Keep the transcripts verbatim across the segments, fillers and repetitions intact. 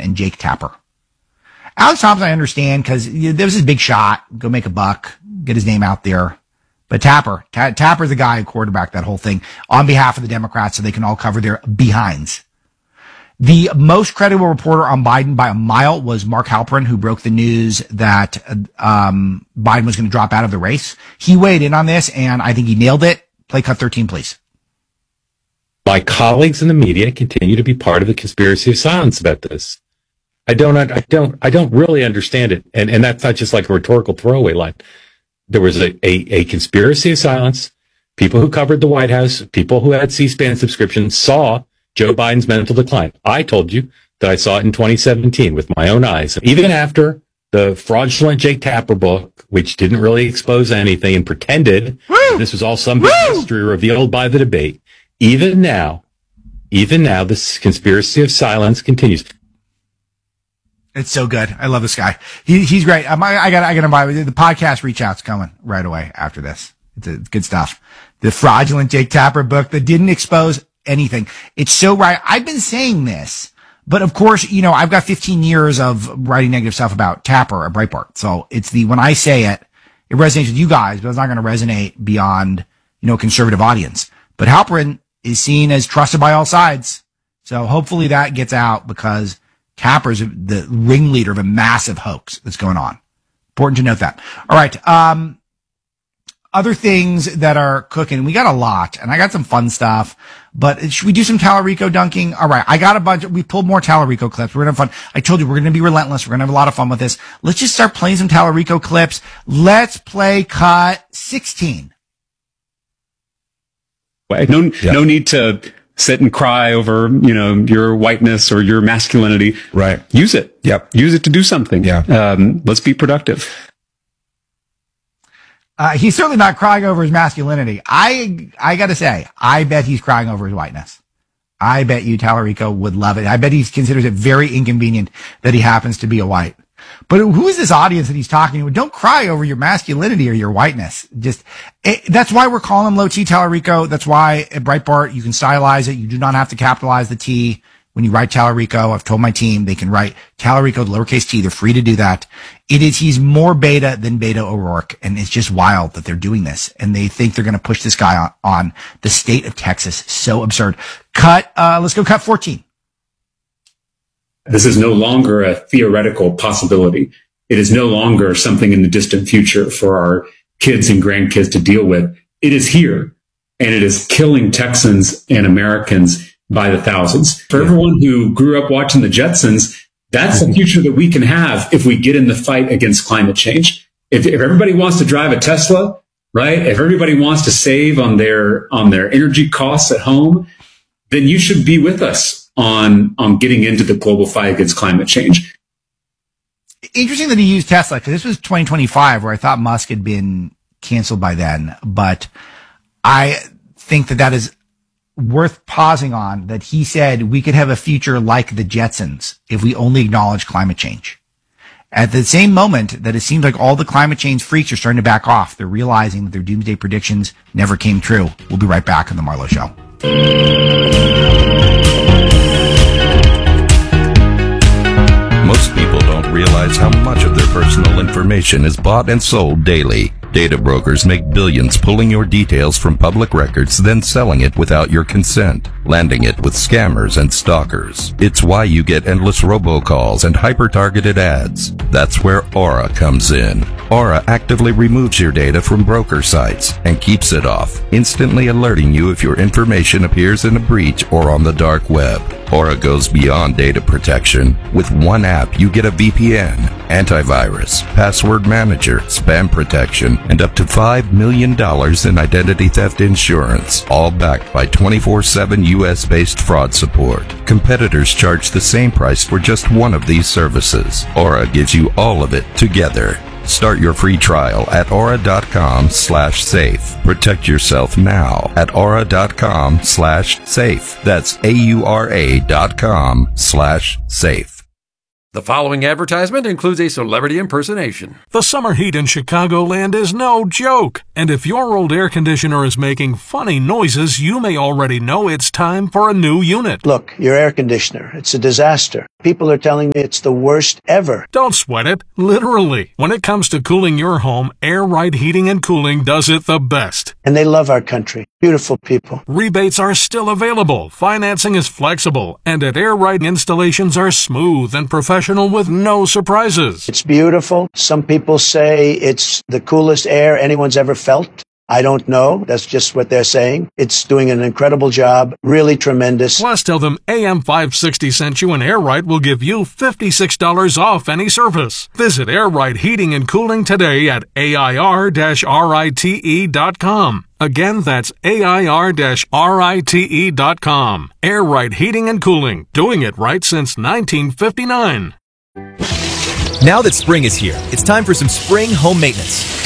and Jake Tapper. Alex Thompson, I understand, because there was this big shot, go make a buck, get his name out there. But Tapper, Ta- Tapper's the guy who quarterbacked that whole thing on behalf of the Democrats so they can all cover their behinds. The most credible reporter on Biden by a mile was Mark Halperin, who broke the news that um Biden was going to drop out of the race. He weighed in on this, and I think he nailed it. Play cut thirteen, please. My colleagues in the media continue to be part of the conspiracy of silence about this. I don't, I don't, I don't really understand it. And, and that's not just like a rhetorical throwaway line. There was a, a, a conspiracy of silence. People who covered the White House, people who had C-SPAN subscriptions saw Joe Biden's mental decline. I told you that I saw it in twenty seventeen with my own eyes. Even after the fraudulent Jake Tapper book, which didn't really expose anything and pretended this was all some big mystery revealed by the debate. Even now, even now, this conspiracy of silence continues. It's so good. I love this guy. He, he's great. Um, I, I got, I got to buy the podcast reach out's coming right away after this. It's, a, it's good stuff. The fraudulent Jake Tapper book that didn't expose anything. It's so right. I've been saying this, but of course, you know, I've got fifteen years of writing negative stuff about Tapper at Breitbart. So it's the, when I say it, it resonates with you guys, but it's not going to resonate beyond, you know, a conservative audience. But Halperin is seen as trusted by all sides. So hopefully that gets out, because Tapper's the ringleader of a massive hoax that's going on. Important to note that. All right. Um, other things that are cooking. We got a lot, and I got some fun stuff, but should we do some Tallarico dunking? All right. I got a bunch. We pulled more Tallarico clips. We're going to have fun. I told you we're going to be relentless. We're going to have a lot of fun with this. Let's just start playing some Tallarico clips. Let's play cut sixteen. No, yeah. no need to sit and cry over, you know, your whiteness or your masculinity. Right. Use it. Yep. Use it to do something. Yeah. Um, let's be productive. Uh, he's certainly not crying over his masculinity. I, I gotta say, I bet he's crying over his whiteness. I bet you Tallarico would love it. I bet he considers it very inconvenient that he happens to be a white. But who is this audience that he's talking to? Don't cry over your masculinity or your whiteness. Just, it, that's why we're calling him low T Tallarico. That's why at Breitbart, you can stylize it. You do not have to capitalize the T when you write Tallarico. I've told my team they can write Tallarico, lowercase t. They're free to do that. It is, he's more beta than Beto O'Rourke. And it's just wild that they're doing this. And they think they're going to push this guy on, on the state of Texas. So absurd. Cut, uh, let's go cut fourteen. This is no longer a theoretical possibility. It is no longer something in the distant future for our kids and grandkids to deal with. It is here, and it is killing Texans and Americans by the thousands. For everyone who grew up watching the Jetsons, that's the future that we can have if we get in the fight against climate change. If, if everybody wants to drive a Tesla, right? If everybody wants to save on their, on their energy costs at home, then you should be with us on, on getting into the global fight against climate change. Interesting that he used Tesla, because this was twenty twenty-five, where I thought Musk had been canceled by then. But I think that that is worth pausing on, that he said we could have a future like the Jetsons if we only acknowledge climate change. At the same moment that it seems like all the climate change freaks are starting to back off, they're realizing that their doomsday predictions never came true. We'll be right back on The Marlo Show. Most people don't realize how much of their personal information is bought and sold daily. Data brokers make billions pulling your details from public records, then selling it without your consent, landing it with scammers and stalkers. It's why you get endless robocalls and hyper-targeted ads. That's where Aura comes in. Aura actively removes your data from broker sites and keeps it off, instantly alerting you if your information appears in a breach or on the dark web. Aura goes beyond data protection. With one app, you get a V P N, antivirus, password manager, spam protection, and up to five million dollars in identity theft insurance, all backed by twenty-four seven U S-based fraud support. Competitors charge the same price for just one of these services. Aura gives you all of it together. Start your free trial at aura.com slash safe. Protect yourself now at aura.com slash safe. That's A-U-R-A dot com slash safe. The following advertisement includes a celebrity impersonation. The summer heat in Chicagoland is no joke. And if your old air conditioner is making funny noises, you may already know it's time for a new unit. Look, your air conditioner, it's a disaster. People are telling me it's the worst ever. Don't sweat it, literally. When it comes to cooling your home, Air Right Heating and Cooling does it the best. And they love our country. Beautiful people. Rebates are still available, financing is flexible, and at Air Right installations are smooth and professional with no surprises. It's beautiful. Some people say it's the coolest air anyone's ever felt. I don't know. That's just what they're saying. It's doing an incredible job. Really tremendous. Plus, tell them A M five sixty sent you and Air Right will give you fifty-six dollars off any service. Visit Air Right Heating and Cooling today at A I R rite dot com. Again, that's A I R rite dot com. Air Right Heating and Cooling. Doing it right since nineteen fifty-nine. Now that spring is here, it's time for some spring home maintenance.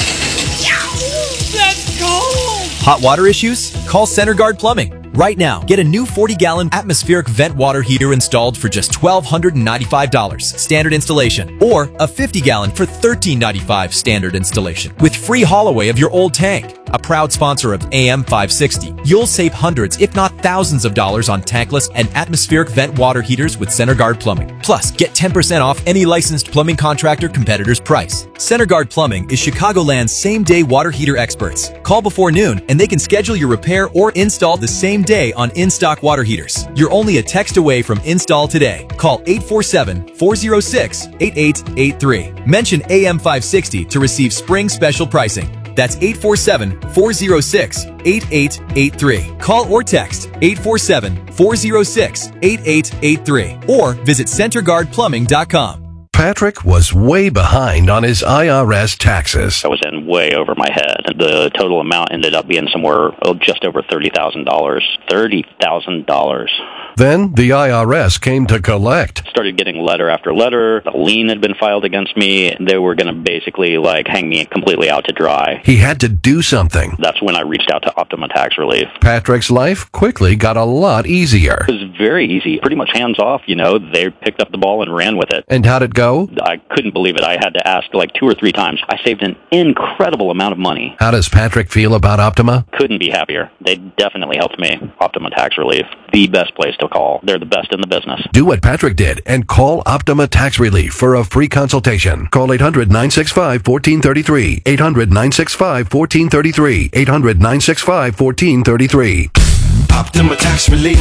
That's cold! Hot water issues? Call CenterGuard Plumbing. Right now, get a new forty-gallon atmospheric vent water heater installed for just one thousand two hundred ninety-five dollars standard installation, or a fifty-gallon for one thousand three hundred ninety-five dollars standard installation with free haul away of your old tank. A proud sponsor of A M five sixty, you'll save hundreds, if not thousands of dollars on tankless and atmospheric vent water heaters with CenterGuard Plumbing. Plus, get ten percent off any licensed plumbing contractor competitor's price. CenterGuard Plumbing is Chicagoland's same-day water heater experts. Call before noon and they can schedule your repair or install the same day on in-stock water heaters. You're only a text away from install today. Call eight four seven, four oh six, eight eight eight three. Mention A M five sixty to receive spring special pricing. That's eight four seven, four oh six, eight eight eight three. Call or text eight four seven, four oh six, eight eight eight three or visit center guard plumbing dot com. Patrick was way behind on his I R S taxes. I was in way over my head. The total amount ended up being somewhere oh, just over thirty thousand dollars. thirty thousand dollars. Then the I R S came to collect. Started getting letter after letter. A lien had been filed against me. They were going to basically like hang me completely out to dry. He had to do something. That's when I reached out to Optima Tax Relief. Patrick's life quickly got a lot easier. It was very easy. Pretty much hands off, you know. They picked up the ball and ran with it. And how'd it go? I couldn't believe it. I had to ask like two or three times. I saved an incredible amount of money. How does Patrick feel about Optima? Couldn't be happier. They definitely helped me. Optima Tax Relief. The best place to call. They're the best in the business. Do what Patrick did and call Optima Tax Relief for a free consultation. Call eight hundred, nine six five, one four three three. eight hundred, nine six five, one four three three. eight hundred, nine six five, one four three three. Optima Tax Relief.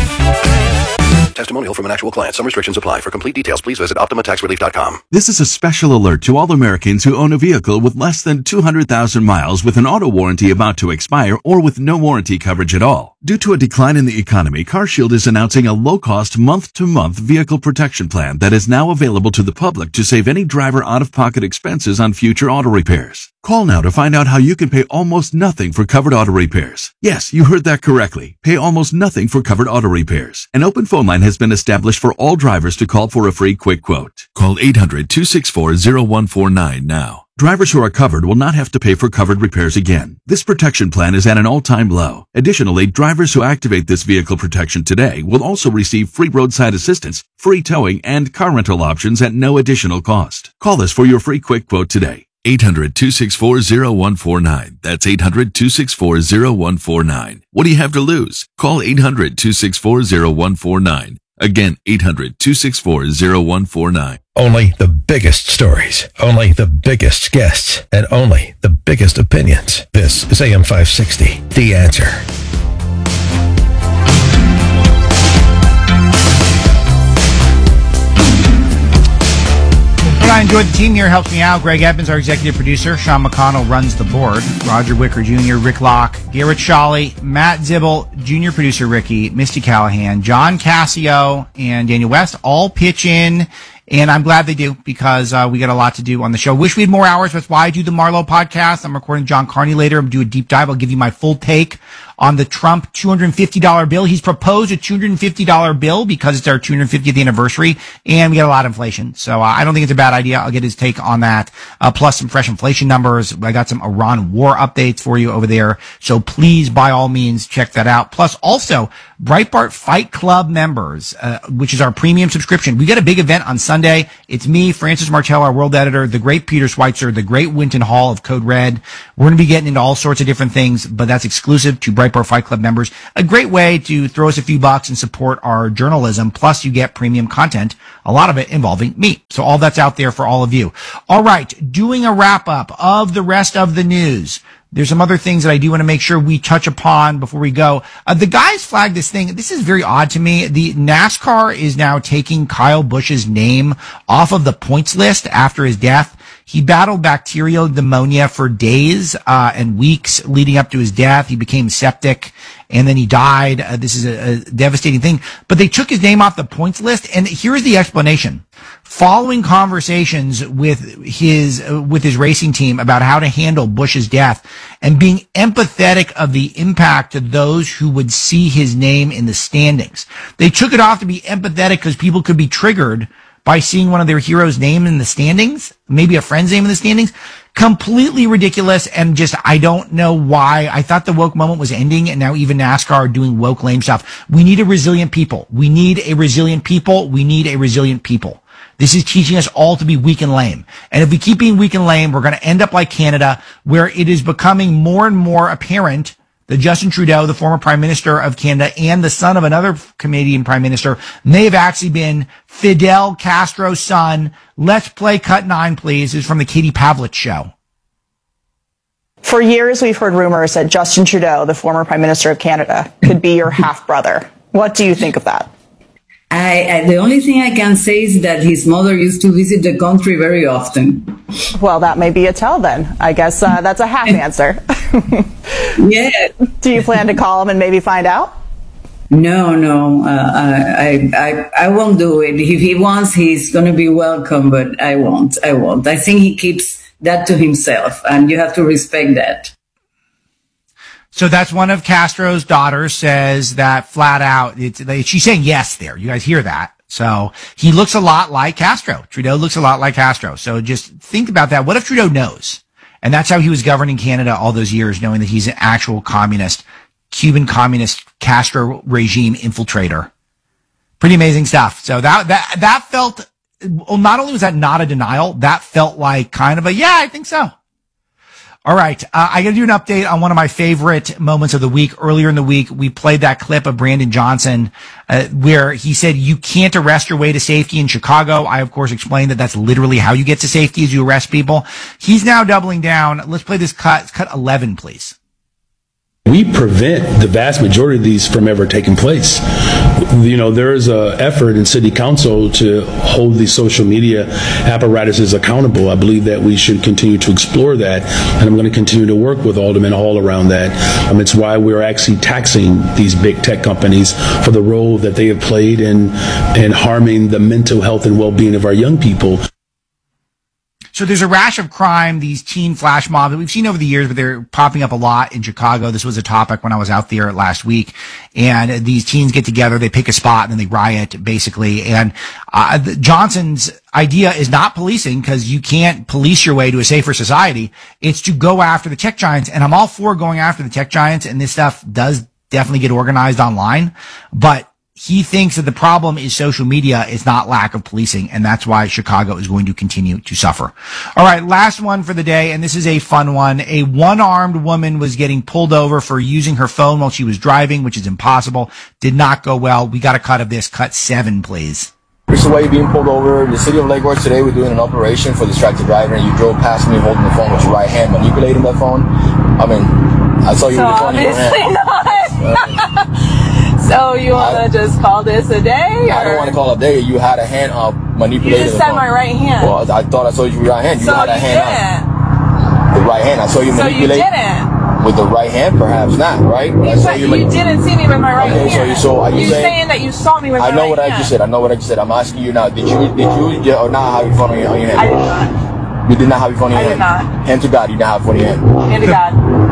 Testimonial from an actual client. Some restrictions apply. For complete details, please visit optima tax relief dot com. This is a special alert to all Americans who own a vehicle with less than two hundred thousand miles with an auto warranty about to expire or with no warranty coverage at all. Due to a decline in the economy, CarShield is announcing a low-cost month-to-month vehicle protection plan that is now available to the public to save any driver out-of-pocket expenses on future auto repairs. Call now to find out how you can pay almost nothing for covered auto repairs. Yes, you heard that correctly. Pay almost nothing for covered auto repairs. An open phone line has been established for all drivers to call for a free quick quote. Call eight hundred, two six four, zero one four nine now. Drivers who are covered will not have to pay for covered repairs again. This protection plan is at an all-time low. Additionally, drivers who activate this vehicle protection today will also receive free roadside assistance, free towing, and car rental options at no additional cost. Call us for your free quick quote today. eight hundred, two six four, zero one four nine. That's eight hundred, two six four, zero one four nine. What do you have to lose? Call eight hundred, two six four, zero one four nine. Again, eight hundred, two six four, zero one four nine. Only the biggest stories, only the biggest guests, and only the biggest opinions. This is A M five sixty, The Answer. I enjoyed the team here. Helps me out. Greg Evans, our executive producer. Sean McConnell runs the board. Roger Wicker Junior, Rick Locke, Garrett Shawley, Matt Zibble, junior producer Ricky, Misty Callahan, John Cassio, and Daniel West all pitch in. And I'm glad they do because uh, we got a lot to do on the show. Wish we had more hours. That's why I do the Marlowe podcast. I'm recording John Carney later. I'm going to do a deep dive. I'll give you my full take on the Trump two hundred fifty dollars bill. He's proposed a two hundred fifty dollars bill because it's our two hundred fiftieth anniversary and we got a lot of inflation. So uh, I don't think it's a bad idea. I'll get his take on that. Uh, plus some fresh inflation numbers. I got some Iran war updates for you over there. So please, by all means, check that out. Plus also Breitbart Fight Club members, uh, which is our premium subscription. We got a big event on Sunday. It's me, Francis Martell, our world editor, the great Peter Schweitzer, the great Winton Hall of Code Red. We're going to be getting into all sorts of different things, but that's exclusive to Breitbart Fight Club members. A great way to throw us a few bucks and support our journalism. Plus you get premium content, a lot of it involving me. So all that's out there for all of you. All right. Doing a wrap up of the rest of the news. There's some other things that I do want to make sure we touch upon before we go. Uh, the guys flagged this thing. This is very odd to me. The NASCAR is now taking Kyle Busch's name off of the points list after his death. He battled bacterial pneumonia for days uh, and weeks leading up to his death. He became septic and then he died. Uh, this is a, a devastating thing. But they took his name off the points list, and here's the explanation. Following conversations with his uh, with his racing team about how to handle Busch's death and being empathetic of the impact to those who would see his name in the standings, they took it off to be empathetic because people could be triggered by seeing one of their heroes' name in the standings, maybe a friend's name in the standings. Completely ridiculous, and just, I don't know why. I thought the woke moment was ending, and now even NASCAR are doing woke lame stuff. We need a resilient people. We need a resilient people. We need a resilient people. This is teaching us all to be weak and lame. And if we keep being weak and lame, we're going to end up like Canada, where it is becoming more and more apparent that Justin Trudeau, the former Prime Minister of Canada and the son of another Canadian Prime Minister, may have actually been Fidel Castro's son. Let's play cut nine, please. It's from the Katie Pavlich show. For years, we've heard rumors that Justin Trudeau, the former Prime Minister of Canada, could be your half-brother. What do you think of that? I, I, the only thing I can say is that his mother used to visit the country very often. Well, that may be a tell then. I guess uh, that's a half answer. Yeah. Do you plan to call him and maybe find out? No, no, uh, I, I, I won't do it. If he wants, he's going to be welcome, but I won't. I won't. I think he keeps that to himself, and you have to respect that. So that's one of Castro's daughters says that flat out. It's, she's saying yes there. You guys hear that? So he looks a lot like Castro. Trudeau looks a lot like Castro. So just think about that. What if Trudeau knows? And that's how he was governing Canada all those years, knowing that he's an actual communist, Cuban communist Castro regime infiltrator. Pretty amazing stuff. So that, that, that felt, well, not only was that not a denial, that felt like kind of a, yeah, I think so. All right. Uh, I got to do an update on one of my favorite moments of the week. Earlier in the week, we played that clip of Brandon Johnson, uh, where he said, you can't arrest your way to safety in Chicago. I, of course, explained that that's literally how you get to safety is you arrest people. He's now doubling down. Let's play this cut. Cut eleven, please. We prevent the vast majority of these from ever taking place. You know, there is a effort in city council to hold these social media apparatuses accountable. I believe that we should continue to explore that, and I'm going to continue to work with Alderman Hall around that. Um, it's why we're actually taxing these big tech companies for the role that they have played in, in harming the mental health and well-being of our young people. So there's a rash of crime, these teen flash mobs that we've seen over the years, but they're popping up a lot in Chicago. This was a topic when I was out there last week. And these teens get together, they pick a spot, and then they riot, basically. And uh, Johnson's idea is not policing, because you can't police your way to a safer society. It's to go after the tech giants. And I'm all for going after the tech giants, and this stuff does definitely get organized online. But he thinks that the problem is social media, is not lack of policing, and that's why Chicago is going to continue to suffer. All right, last one for the day, and this is a fun one. A one-armed woman was getting pulled over for using her phone while she was driving, which is impossible. Did not go well. We got a cut of this. Cut seven, please. This is why you're being pulled over. The city of Lake Worth today, we're doing an operation for distracted driver, and you drove past me holding the phone with your right hand, manipulating that phone. I mean, I saw you so with the phone in your hand. Not. So you want to just call this a day? Or? I don't want to call it a day. You had a hand up manipulating. You just said my right hand. Well, I thought I saw you with your right hand. You so had a you hand didn't. up. The right hand. I saw you so manipulate. So you didn't. With the right hand, perhaps not, right? You, I saw you, you, you didn't see me with my right okay, hand. So you saw, are you You're saying, saying that you saw me with my right hand. I know what I just said. I know what I just said. I'm asking you now. Did you, did you, or not have your phone on your, on your hand? I did not. You did not have your phone in your I hand? I did not. Hand to God, you did not have your phone in your hand. Hand to God.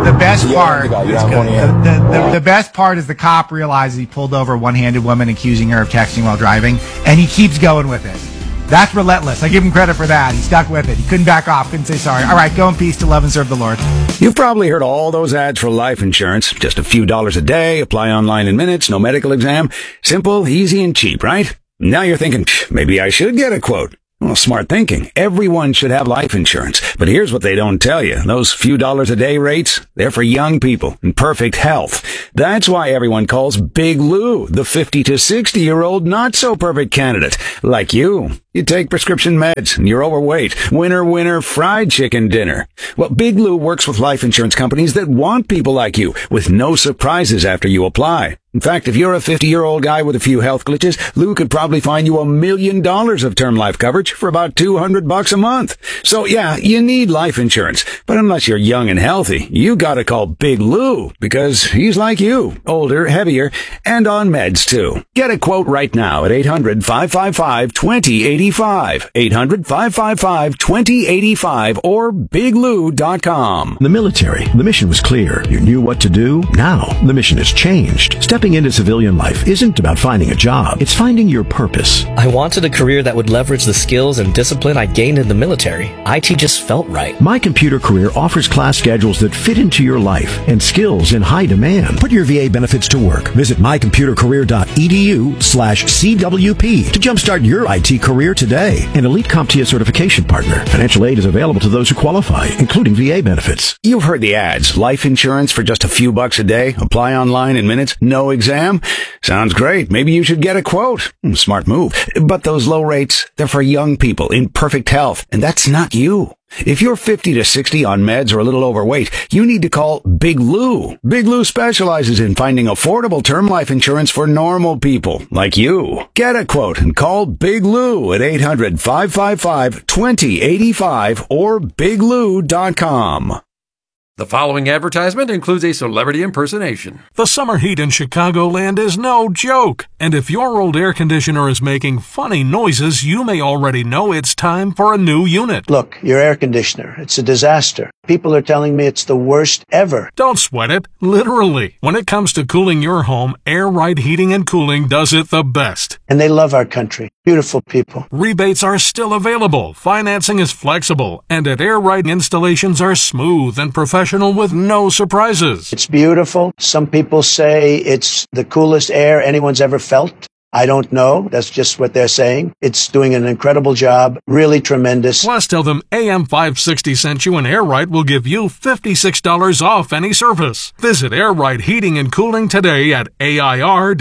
the best Yeah, part, the guy, it's yeah, good. Tony, the, yeah. the, the, the best part is the cop realizes he pulled over a one-handed woman accusing her of texting while driving, and he keeps going with it. That's relentless. I give him credit for that. He stuck with it. He couldn't back off, couldn't say sorry. All right, go in peace to love and serve the Lord. You've probably heard all those ads for life insurance. Just a few dollars a day, apply online in minutes, no medical exam. Simple, easy, and cheap, right? Now you're thinking, maybe I should get a quote. Well, smart thinking. Everyone should have life insurance. But here's what they don't tell you. Those few dollars a day rates, they're for young people in perfect health. That's why everyone calls Big Lou the fifty to sixty year old not so perfect candidate. Like you. You take prescription meds and you're overweight. Winner, winner, fried chicken dinner. Well, Big Lou works with life insurance companies that want people like you with no surprises after you apply. In fact, if you're a fifty-year-old guy with a few health glitches, Lou could probably find you a million dollars of term life coverage for about two hundred bucks a month. So yeah, you need life insurance. But unless you're young and healthy, you gotta call Big Lou because he's like you, older, heavier, and on meds too. Get a quote right now at eight hundred, five five five, two zero eight five. eight hundred, five five five, two zero eight five or big lou dot com. The military, the mission was clear. You knew what to do. Now, the mission has changed. Stepping into civilian life isn't about finding a job. It's finding your purpose. I wanted a career that would leverage the skills and discipline I gained in the military. I T just felt right. My Computer Career offers class schedules that fit into your life and skills in high demand. Put your V A benefits to work. Visit my computer career dot e d u slash C W P to jumpstart your I T career today. An elite CompTIA certification partner. Financial aid is available to those who qualify, including V A benefits. You've heard the ads. Life insurance for just a few bucks a day. Apply online in minutes. No exam. Sounds great. Maybe you should get a quote. Smart move. But those low rates, they're for young people in perfect health. And that's not you. If you're fifty to sixty on meds or a little overweight, you need to call Big Lou. Big Lou specializes in finding affordable term life insurance for normal people like you. Get a quote and call Big Lou at eight hundred, five five five, two zero eight five or big lou dot com. The following advertisement includes a celebrity impersonation. The summer heat in Chicagoland is no joke. And if your old air conditioner is making funny noises, you may already know it's time for a new unit. Look, your air conditioner, it's a disaster. People are telling me it's the worst ever. Don't sweat it. Literally. When it comes to cooling your home, Air Right Heating and Cooling does it the best. And they love our country. Beautiful people. Rebates are still available. Financing is flexible. And at Air Right, installations are smooth and professional with no surprises. It's beautiful. Some people say it's the coolest air anyone's ever felt. I don't know. That's just what they're saying. It's doing an incredible job. Really tremendous. Plus, tell them A M five sixty sent you and Air Right will give you fifty-six dollars off any service. Visit Air Right Heating and Cooling today at A I R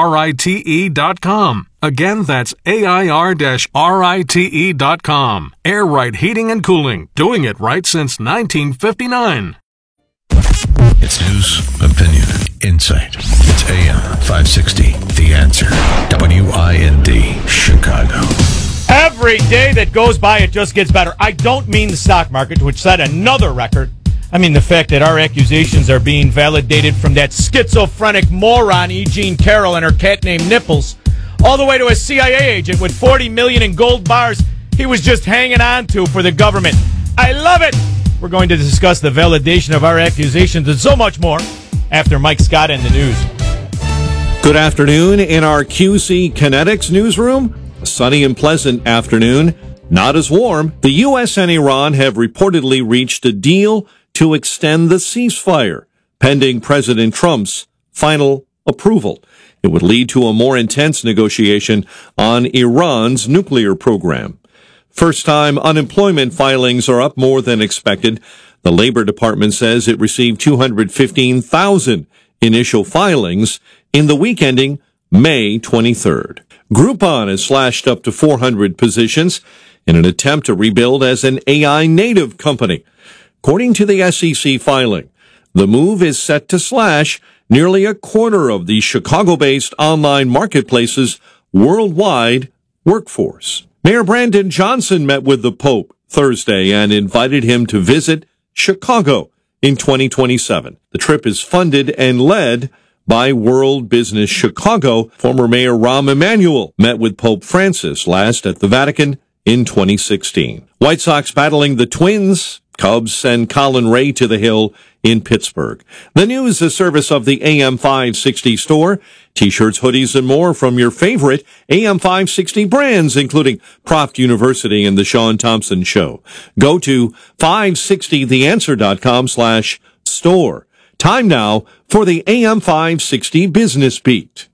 rite dot com. Again, that's A I R rite dot com. Air Right Heating and Cooling. Doing it right since nineteen fifty-nine. It's news, opinion, insight. It's A M five sixty, The Answer. W I N D, Chicago. Every day that goes by, it just gets better. I don't mean the stock market, which set another record. I mean the fact that our accusations are being validated from that schizophrenic moron E. Jean Carroll and her cat named Nipples, all the way to a C I A agent with forty million dollars in gold bars he was just hanging on to for the government. I love it! We're going to discuss the validation of our accusations and so much more after Mike Scott and the news. Good afternoon in our Q C Kinetics newsroom. A sunny and pleasant afternoon, not as warm. The U S and Iran have reportedly reached a deal to extend the ceasefire, pending President Trump's final approval. It would lead to a more intense negotiation on Iran's nuclear program. First-time unemployment filings are up more than expected. The Labor Department says it received two hundred fifteen thousand initial filings in the week ending May twenty-third. Groupon has slashed up to four hundred positions in an attempt to rebuild as an A I native company. According to the S E C filing, the move is set to slash nearly a quarter of the Chicago-based online marketplace's worldwide workforce. Mayor Brandon Johnson met with the Pope Thursday and invited him to visit Chicago in twenty twenty-seven. The trip is funded and led by World Business Chicago. Former Mayor Rahm Emanuel met with Pope Francis last at the Vatican in twenty sixteen. White Sox battling the Twins. Cubs send Colin Ray to the hill in Pittsburgh. The news is a service of the A M five sixty store. T-shirts, hoodies, and more from your favorite A M five sixty brands, including Proft University and The Sean Thompson Show. Go to five sixty the answer dot com slash store. Time now for the A M five sixty Business Beat.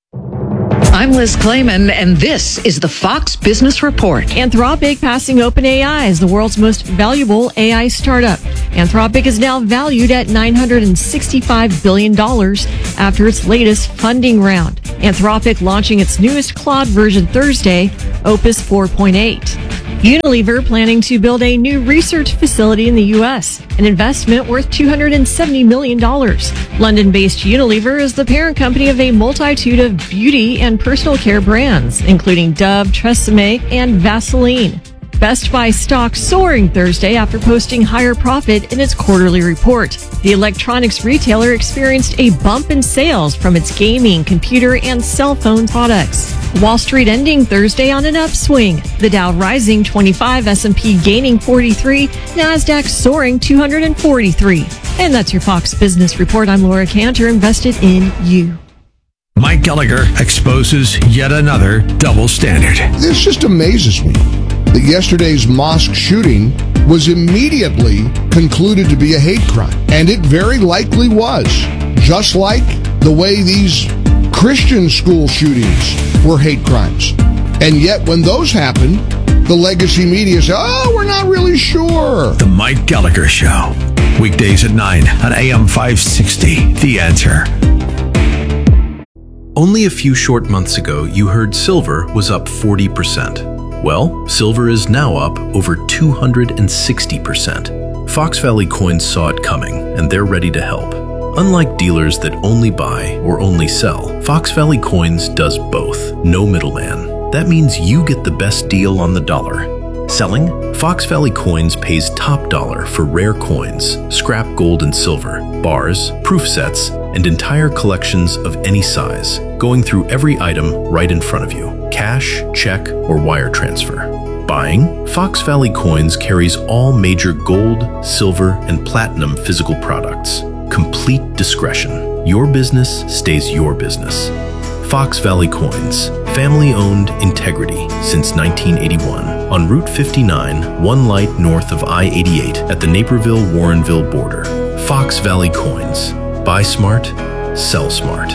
I'm Liz Clayman, and this is the Fox Business Report. Anthropic passing OpenAI as the world's most valuable A I startup. Anthropic is now valued at nine hundred sixty-five billion dollars after its latest funding round. Anthropic launching its newest Claude version Thursday, Opus four point eight. Unilever planning to build a new research facility in the U S, an investment worth two hundred seventy million dollars. London-based Unilever is the parent company of a multitude of beauty and personal care brands, including Dove, Tresemme, and Vaseline. Best Buy stock soaring Thursday after posting higher profit in its quarterly report. The electronics retailer experienced a bump in sales from its gaming, computer, and cell phone products. Wall Street ending Thursday on an upswing. The Dow rising twenty-five, S and P gaining forty-three, NASDAQ soaring two hundred forty-three. And that's your Fox Business Report. I'm Laura Cantor, invested in you. Mike Gallagher exposes yet another double standard. This just amazes me that yesterday's mosque shooting was immediately concluded to be a hate crime. And it very likely was. Just like the way these Christian school shootings were hate crimes. And yet when those happened, the legacy media said, oh, we're not really sure. The Mike Gallagher Show. Weekdays at nine on A M five sixty. The Answer. Only a few short months ago, you heard silver was up forty percent. Well, silver is now up over two hundred sixty percent. Fox Valley Coins saw it coming, and they're ready to help. Unlike dealers that only buy or only sell, Fox Valley Coins does both. No middleman. That means you get the best deal on the dollar. Selling? Fox Valley Coins pays top dollar for rare coins, scrap gold and silver, bars, proof sets, and entire collections of any size, going through every item right in front of you. Cash, check, or wire transfer. Buying? Fox Valley Coins carries all major gold, silver, and platinum physical products. Complete discretion. Your business stays your business. Fox Valley Coins. Family-owned integrity since nineteen eighty-one. On Route fifty-nine, one light north of I eighty-eight at the Naperville-Warrenville border. Fox Valley Coins. Buy smart, sell smart.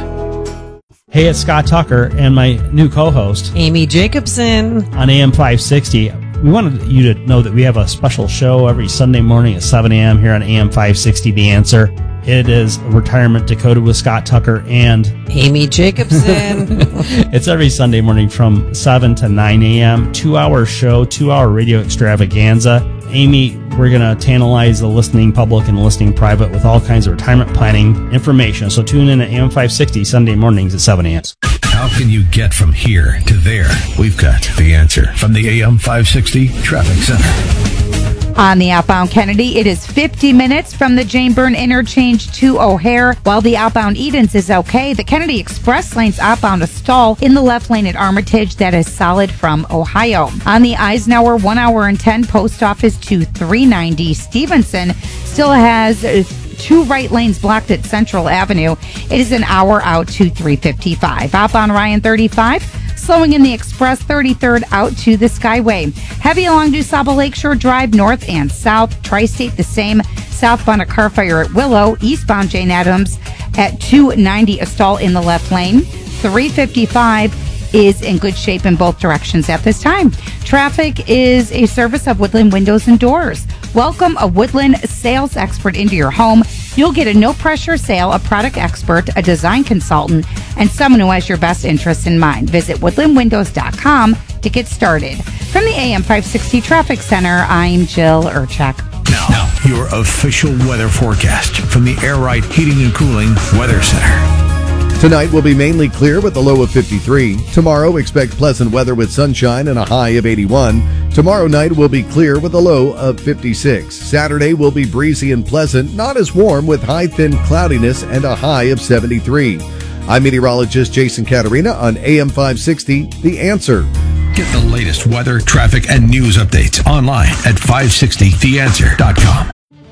Hey, it's Scott Tucker and my new co-host, Amy Jacobson, on A M five sixty. We wanted you to know that we have a special show every Sunday morning at seven a.m. here on A M five sixty, The Answer. It is Retirement Decoded with Scott Tucker and Amy Jacobson. It's every Sunday morning from seven to nine a.m. Two-hour show, two-hour radio extravaganza. Amy, we're going to tantalize the listening public and the listening private with all kinds of retirement planning information. So tune in at A M five sixty Sunday mornings at seven a.m. How can you get from here to there? We've got the answer from the A M five sixty Traffic Center. On the outbound Kennedy, it is fifty minutes from the Jane Byrne interchange to O'Hare. While the outbound Edens is okay, the Kennedy Express lane's outbound a stall in the left lane at Armitage that is solid from Ohio. On the Eisenhower, one hour and ten post office to three ninety Stevenson still has two right lanes blocked at Central Avenue. It is an hour out to three fifty-five. Outbound Ryan thirty-five. Slowing in the Express thirty-third out to the Skyway. Heavy along DuSable Lakeshore Drive north and south. Tri-State the same. Southbound a car fire at Willow. Eastbound Jane Addams at two ninety, a stall in the left lane. three fifty-five is in good shape in both directions at this time. Traffic is a service of Woodland Windows and Doors. Welcome a Woodland sales expert into your home. You'll get a no-pressure sale, a product expert, a design consultant, and someone who has your best interests in mind. Visit woodland windows dot com to get started. From the A M five sixty Traffic Center, I'm Jill Urchak. Now, now, your official weather forecast from the Air Right Heating and Cooling Weather Center. Tonight will be mainly clear with a low of fifty-three. Tomorrow, expect pleasant weather with sunshine and a high of eighty-one. Tomorrow night will be clear with a low of fifty-six. Saturday will be breezy and pleasant, not as warm with high thin cloudiness and a high of seventy-three. I'm meteorologist Jason Caterina on A M five sixty, The Answer. Get the latest weather, traffic, and news updates online at five sixty the answer dot com.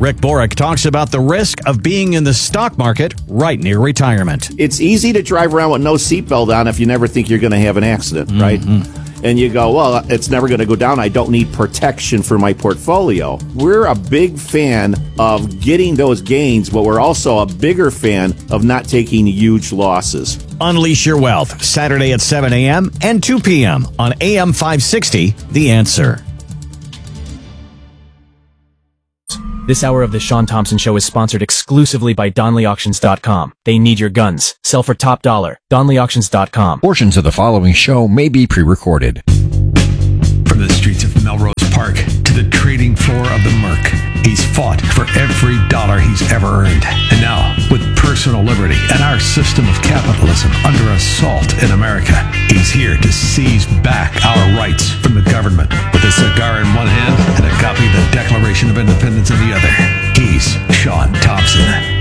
Rick Borick talks about the risk of being in the stock market right near retirement. It's easy to drive around with no seatbelt on if you never think you're going to have an accident, right? Mm-hmm. And you go, well, it's never going to go down. I don't need protection for my portfolio. We're a big fan of getting those gains, but we're also a bigger fan of not taking huge losses. Unleash your wealth, Saturday at seven a.m. and two p.m. on A M five sixty, The Answer. This hour of the Sean Thompson Show is sponsored exclusively by Donley Auctions dot com. They need your guns. Sell for top dollar. Donley Auctions dot com. Portions of the following show may be pre-recorded. From the streets of Melrose Park to the trading floor of the Merc, he's fought for every dollar he's ever earned. And now, with personal liberty and our system of capitalism under assault in America, he's here to seize back our rights from the government. With a cigar in one hand and a copy of the Declaration of Independence in the other, he's Sean Thompson.